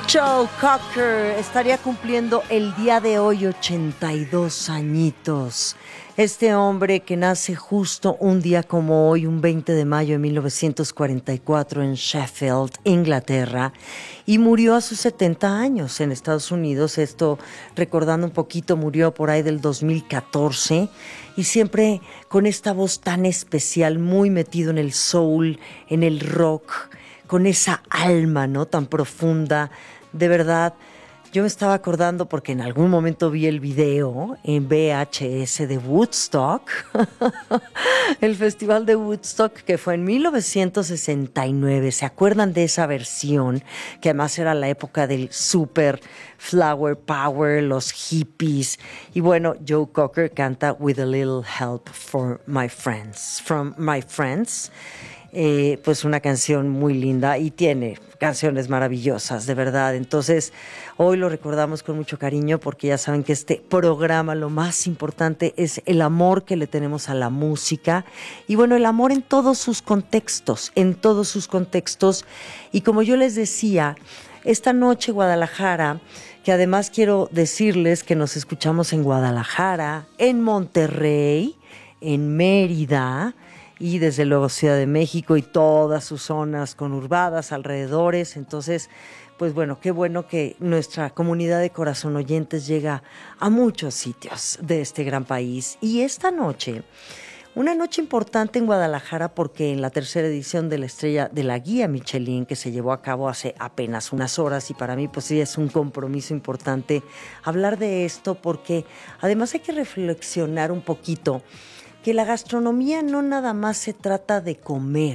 Joe Cocker estaría cumpliendo el día de hoy 82 añitos. Este hombre que nace justo un día como hoy, un 20 de mayo de 1944 en Sheffield, Inglaterra, y murió a sus 70 años en Estados Unidos. Esto, recordando un poquito, murió por ahí del 2014 y siempre con esta voz tan especial, muy metido en el soul, en el rock, con esa alma, ¿no?, tan profunda. De verdad, yo me estaba acordando porque en algún momento vi el video en VHS de Woodstock, el festival de Woodstock que fue en 1969. ¿Se acuerdan de esa versión? Que además era la época del super flower power, los hippies. Y bueno, Joe Cocker canta With a Little Help from My Friends. Pues una canción muy linda y tiene canciones maravillosas, de verdad. Entonces, hoy lo recordamos con mucho cariño porque ya saben que este programa, lo más importante es el amor que le tenemos a la música y bueno, el amor en todos sus contextos, y como yo les decía, esta noche Guadalajara, que además quiero decirles que nos escuchamos en Guadalajara, en Monterrey, en Mérida, y desde luego Ciudad de México y todas sus zonas conurbadas, alrededores. Entonces, pues bueno que nuestra comunidad de corazón oyentes llega a muchos sitios de este gran país. Y esta noche, una noche importante en Guadalajara porque en la tercera edición de la Estrella de la Guía Michelin, que se llevó a cabo hace apenas unas horas, y para mí pues sí es un compromiso importante hablar de esto porque además hay que reflexionar un poquito que la gastronomía no nada más se trata de comer,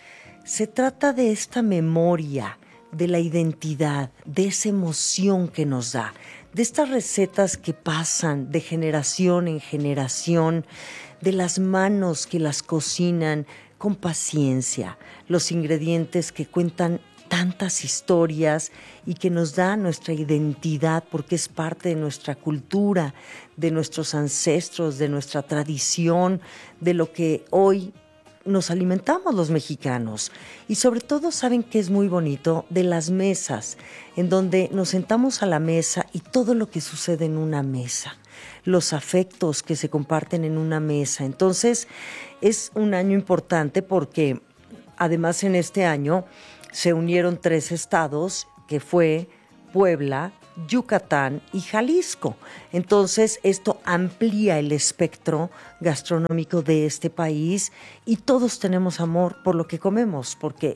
se trata de esta memoria, de la identidad, de esa emoción que nos da, de estas recetas que pasan de generación en generación, de las manos que las cocinan con paciencia, los ingredientes que cuentan tantas historias y que nos da nuestra identidad porque es parte de nuestra cultura, de nuestros ancestros, de nuestra tradición, de lo que hoy nos alimentamos los mexicanos. Y sobre todo, saben que es muy bonito, de las mesas, en donde nos sentamos a la mesa y todo lo que sucede en una mesa, los afectos que se comparten en una mesa. Entonces, es un año importante porque además en este año se unieron 3 estados, que fue Puebla, Yucatán y Jalisco. Entonces, esto amplía el espectro gastronómico de este país y todos tenemos amor por lo que comemos, porque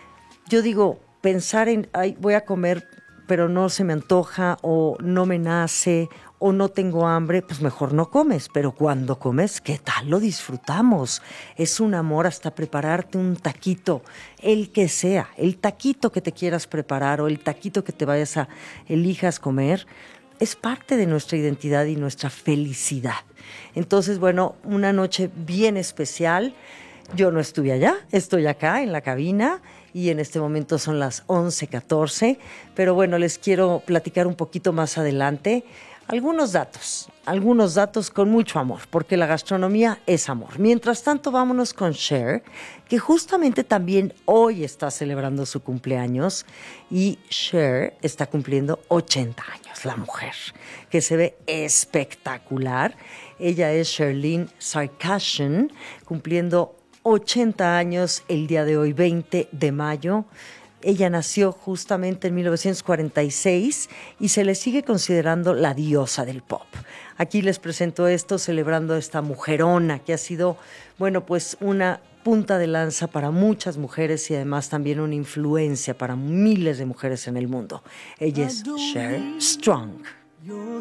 yo digo, pensar en, ay, voy a comer, pero no se me antoja o no me nace o no tengo hambre, pues mejor no comes. Pero cuando comes, ¿qué tal? Lo disfrutamos. Es un amor hasta prepararte un taquito, el que sea, el taquito que te quieras preparar o el taquito que te elijas comer, es parte de nuestra identidad y nuestra felicidad. Entonces, bueno, una noche bien especial. Yo no estuve allá, estoy acá en la cabina y en este momento son las 11:14, pero bueno, les quiero platicar un poquito más adelante algunos datos con mucho amor, porque la gastronomía es amor. Mientras tanto, vámonos con Cher, que justamente también hoy está celebrando su cumpleaños y Cher está cumpliendo 80 años, la mujer, que se ve espectacular. Ella es Sherlyn Sarkisian, cumpliendo 80 años el día de hoy, 20 de mayo. Ella nació justamente en 1946 y se le sigue considerando la diosa del pop. Aquí les presento esto celebrando a esta mujerona que ha sido, bueno, pues una punta de lanza para muchas mujeres y además también una influencia para miles de mujeres en el mundo. Ella es Cher Strong.